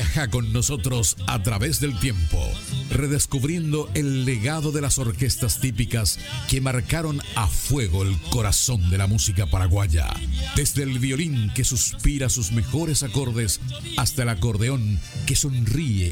Viaja con nosotros a través del tiempo, redescubriendo el legado de las orquestas típicas que marcaron a fuego el corazón de la música paraguaya. Desde el violín que suspira sus mejores acordes hasta el acordeón que sonríe